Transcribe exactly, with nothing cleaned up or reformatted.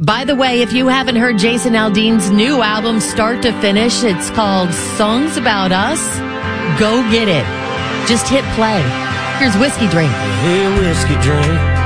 By the way, if you haven't heard Jason Aldean's new album, start to finish, it's called Songs About Us. Go get it. Just hit play. Here's Whiskey Drink. Hey, whiskey drink.